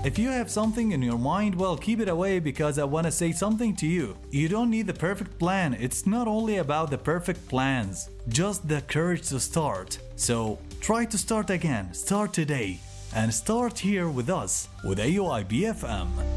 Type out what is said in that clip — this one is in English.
If you have something in your mind, well, keep it away because I want to say something to you. You don't need the perfect plan. It's not only about the perfect plans, just the courage to start. So try to start again. Start today. And start here with us with AUIBFM.